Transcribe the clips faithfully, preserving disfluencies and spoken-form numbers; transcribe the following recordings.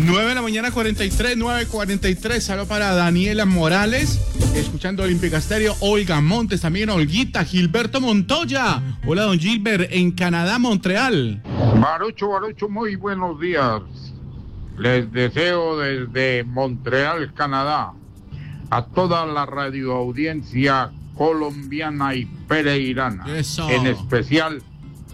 nueve de la mañana, cuarenta y tres, nueve cuarenta y tres. Saludos para Daniela Morales, escuchando Olímpica Estéreo. Olga Montes, también Olguita. Gilberto Montoya. Hola, don Gilbert, en Canadá, Montreal. Barucho, Barucho, muy buenos días. Les deseo desde Montreal, Canadá, a toda la radioaudiencia colombiana y pereirana. Eso. En especial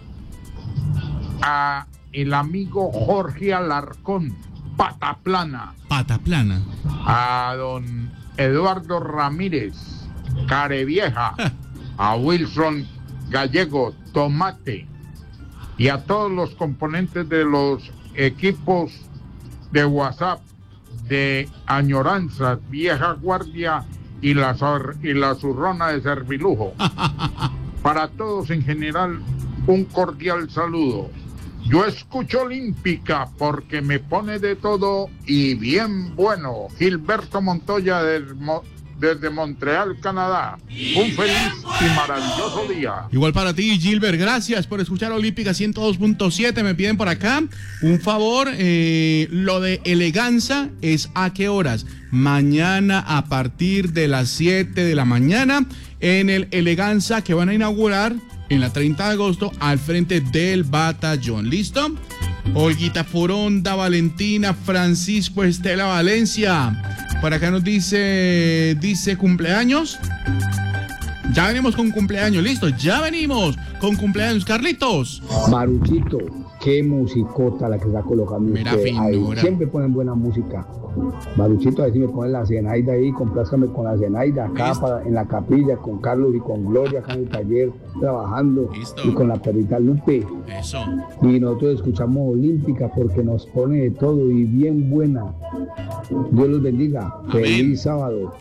a el amigo Jorge Alarcón, Pataplana. Pataplana. A don Eduardo Ramírez, Carevieja. A Wilson Gallego, Tomate. Y a todos los componentes de los equipos de WhatsApp de Añoranzas, Vieja Guardia y la, y la Zurrona de Servilujo. Para todos en general, un cordial saludo. Yo escucho Olímpica porque me pone de todo y bien bueno. Gilberto Montoya del, desde Montreal, Canadá. Un feliz y maravilloso día. Igual para ti, Gilbert, gracias por escuchar Olímpica ciento dos punto siete. Me piden por acá un favor, eh, lo de Eleganza es a qué horas. Mañana a partir de las siete de la mañana en el Eleganza que van a inaugurar en la treinta de agosto al frente del batallón. ¿Listo? Olguita Foronda, Valentina, Francisco, Estela Valencia. Por acá nos dice, dice cumpleaños. Ya venimos con cumpleaños, listo, ya venimos con cumpleaños. Carlitos. Baruchito, qué musicota la que está colocando Mira, usted ahí. finura. Siempre ponen buena música. Baruchito, a ver si me ponen la Zenaida ahí, complázcame con la Zenaida acá para, en la capilla, con Carlos y con Gloria acá en el taller, trabajando. Listo. Y con la perrita Lupe. Eso. Y nosotros escuchamos Olímpica porque nos pone de todo y bien buena. Dios los bendiga. Amén. Feliz sábado.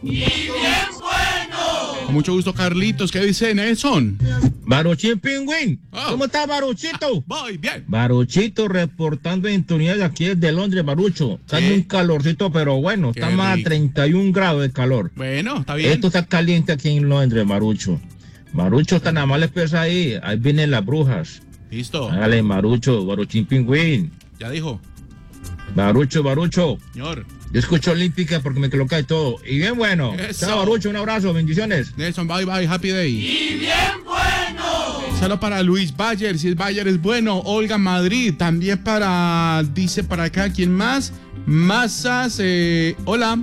Con mucho gusto, Carlitos. ¿Qué dice Nelson? Baruchín Pingüín, Oh. ¿cómo está Baruchito? Voy bien. Baruchito reportando en sintonía de aquí desde Londres, Barucho. Está Sí. un calorcito, pero bueno, Qué está más a rico. treinta y un grados de calor. Bueno, está bien. Esto está caliente aquí en Londres, Barucho. Barucho, está nada más le pesa ahí. Ahí vienen las brujas. Listo. Hágale, Barucho, Baruchín Pingüín. Ya dijo. Barucho, Barucho. Señor. Yo escucho Olímpica porque me coloca de todo. Y bien bueno. Eso. Chao, Barucho, un abrazo, bendiciones. Nelson, bye bye, happy day. Y bien bueno. Saludos para Luis Bayer, si es Bayer es bueno. Olga Madrid, también para, dice para acá, ¿quién más? Masas, eh, hola.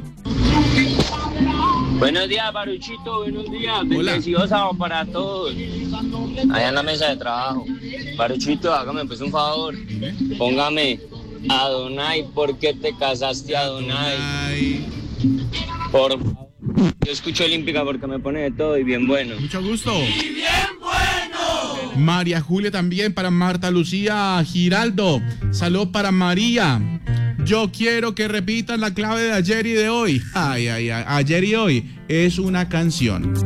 Buenos días, Baruchito, buenos días. Hola. Bendecido sábado para todos. Allá en la mesa de trabajo. Baruchito, hágame pues un favor. Póngame Adonai, ¿por qué te casaste, Adonai? Ay, Por favor. Yo escucho Olímpica porque me pone de todo y bien bueno. mucho gusto. Y bien bueno. María Julia también, para Marta Lucía Giraldo. Salud para María. Yo quiero que repitan la clave de ayer y de hoy. Ay, ay, ay. Ayer y hoy es una canción.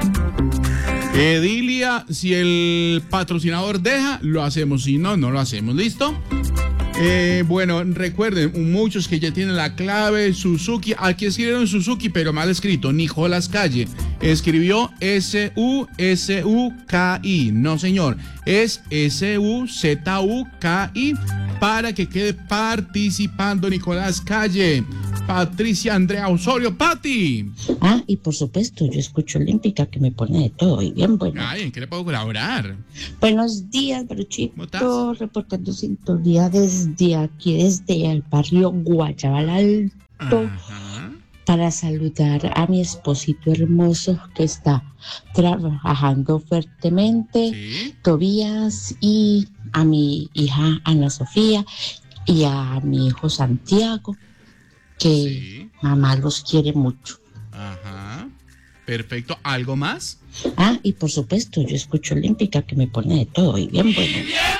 Edilia, si el patrocinador deja, lo hacemos. Si no, no lo hacemos. ¿Listo? Eh, bueno, recuerden, muchos que ya tienen la clave, Suzuki, aquí escribieron Suzuki, pero mal escrito, Nicolás Calle, escribió S U S U K I, no señor, es S U Z U K I, para que quede participando Nicolás Calle. Patricia Andrea Osorio, Pati. Ah, y por supuesto, yo escucho Olímpica que me pone de todo y bien bueno. Ay, ¿en qué le puedo colaborar? Buenos días, ¿Cómo Baruchito. estás? Reportando sintonía desde aquí, desde el barrio Guayabal Alto, Ajá. para saludar a mi esposito hermoso que está trabajando fuertemente, Sí. Tobías, y a mi hija Ana Sofía y a mi hijo Santiago, que Sí. mamá los quiere mucho. Ajá. Perfecto. ¿Algo más? Ah, y por supuesto, yo escucho Olímpica que me pone de todo y bien bueno.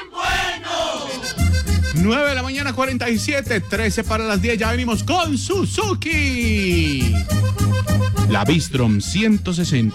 nueve de la mañana, cuarenta y siete, trece para las diez. Ya venimos con Suzuki. La Bistrom ciento sesenta.